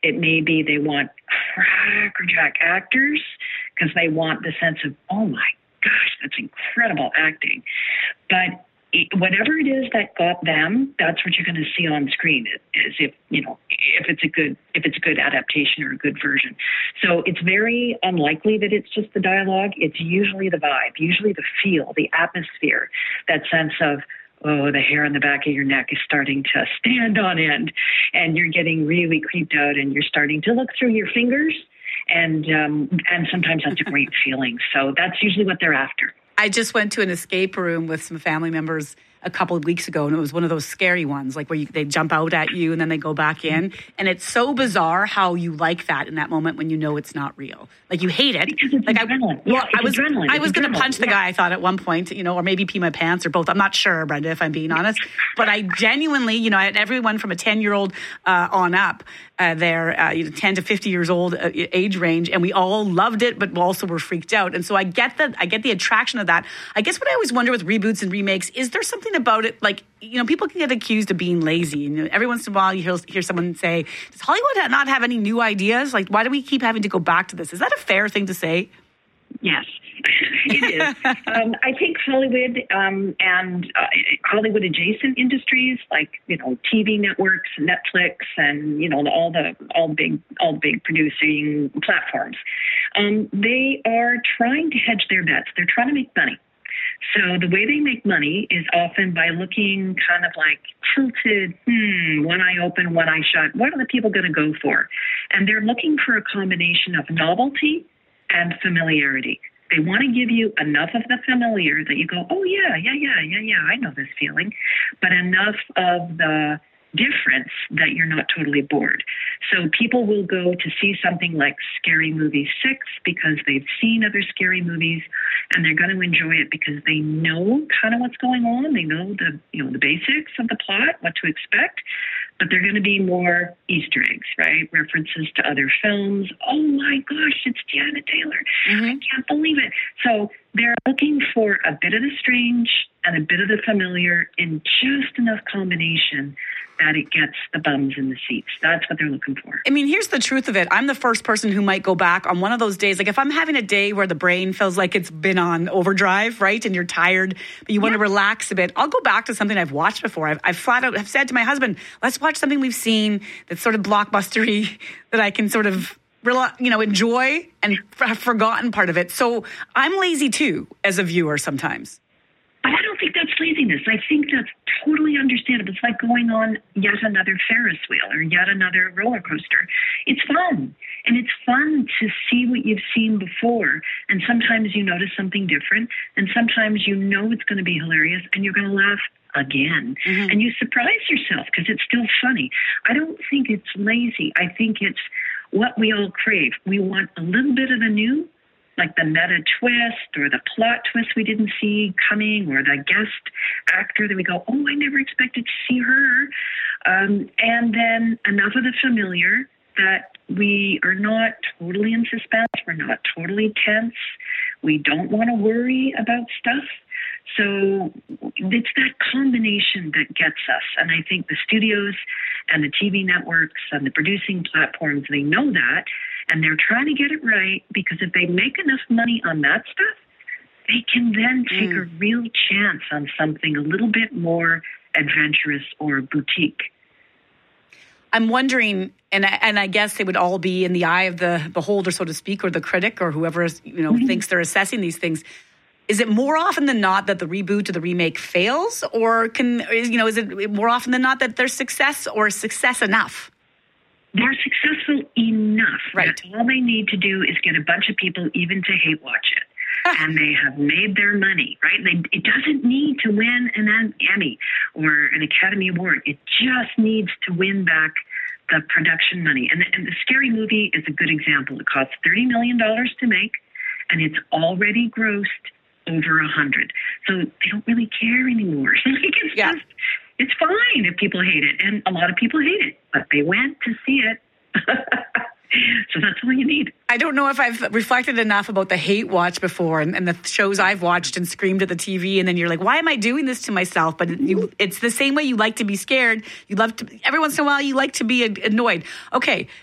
It may be they want crackerjack actors because they want the sense of, oh my gosh, that's incredible acting. But whatever it is that got them, that's what you're going to see on screen. Is if it's a good adaptation or a good version. So it's very unlikely that it's just the dialogue. It's usually the vibe, usually the feel, the atmosphere, that sense of, oh, the hair on the back of your neck is starting to stand on end, and you're getting really creeped out, and you're starting to look through your fingers, and sometimes that's a great feeling. So that's usually what they're after. I just went to an escape room with some family members a couple of weeks ago, and it was one of those scary ones, like where they jump out at you and then they go back in. And it's so bizarre how you like that in that moment when you know it's not real. Like you hate it. Because it's adrenaline. I was going to punch the guy, I thought, at one point, or maybe pee my pants or both. I'm not sure, Brenda, if I'm being honest. But I genuinely, I had everyone from a 10-year-old on up, 10 to 50 years old age range, and we all loved it, but also were freaked out. And so I get the attraction of that. I guess what I always wonder with reboots and remakes, is there something about it, like, people can get accused of being lazy, and every once in a while you hear someone say, does Hollywood not have any new ideas? Like, why do we keep having to go back to this? Is that a fair thing to say? Yes, it is. I think Hollywood and Hollywood adjacent industries like TV networks, Netflix, and all the big producing platforms, they are trying to hedge their bets. They're trying to make money. So the way they make money is often by looking kind of like tilted, one eye open, one eye shut. What are the people going to go for? And they're looking for a combination of novelty and familiarity. They want to give you enough of the familiar that you go, oh, yeah, I know this feeling, but enough of the difference that you're not totally bored. So people will go to see something like Scary Movie 6 because they've seen other scary movies, and they're going to enjoy it because they know kind of what's going on. They know the basics of the plot, what to expect, but they're going to be more Easter eggs, right? References to other films. Oh my gosh, it's Tiana Taylor. Mm-hmm. I can't believe it. So they're looking for a bit of the strange and a bit of the familiar in just enough combination that it gets the bums in the seats. That's what they're looking for. I mean, here's the truth of it. I'm the first person who might go back on one of those days. Like if I'm having a day where the brain feels like it's been on overdrive, right? And you're tired, but you want to relax a bit. I'll go back to something I've watched before. I've flat out have said to my husband, let's watch something we've seen that's sort of blockbustery that I can sort of enjoy and have forgotten part of it. So I'm lazy too as a viewer sometimes. But I don't think that's laziness. I think that's totally understandable. It's like going on yet another Ferris wheel or yet another roller coaster. It's fun. And it's fun to see what you've seen before. And sometimes you notice something different. And sometimes it's going to be hilarious and you're going to laugh again. Mm-hmm. And you surprise yourself because it's still funny. I don't think it's lazy. I think it's what we all crave. We want a little bit of the new, like the meta twist or the plot twist we didn't see coming, or the guest actor that we go, oh, I never expected to see her. And then enough of the familiar that we are not totally in suspense. We're not totally tense. We don't want to worry about stuff. So it's that combination that gets us. And I think the studios and the TV networks and the producing platforms, they know that. And they're trying to get it right because if they make enough money on that stuff, they can then take a real chance on something a little bit more adventurous or boutique. I'm wondering, and I guess they would all be in the eye of the beholder, so to speak, or the critic, or whoever thinks they're assessing these things. Is it more often than not that the reboot or the remake fails, or is it more often than not that there's success or success enough? They're successful enough. Right. That all they need to do is get a bunch of people even to hate watch it. And they have made their money, right? It doesn't need to win an Emmy or an Academy Award. It just needs to win back the production money. And the Scary Movie is a good example. It cost $30 million to make, and it's already grossed over 100. So they don't really care anymore. It's fine if people hate it. And a lot of people hate it, but they went to see it. So that's all you need. I don't know if I've reflected enough about the hate watch before and the shows I've watched and screamed at the TV. And then you're like, why am I doing this to myself? But it's the same way you like to be scared. You love to, every once in a while, you like to be annoyed. Okay.